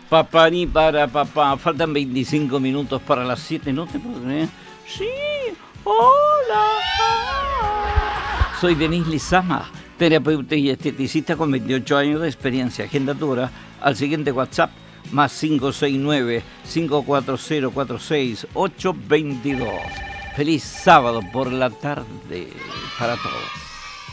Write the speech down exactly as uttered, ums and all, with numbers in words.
Papá ni para papá. Faltan veinticinco minutos para las siete. ¿No te puedo creer? Sí. Hola. Soy Denis Lizama, terapeuta y esteticista con veintiocho años de experiencia. Agenda tu hora al siguiente WhatsApp, más cinco seis nueve, cinco cuatro cero, cuatro seis ocho dos dos. Feliz sábado por la tarde para todos.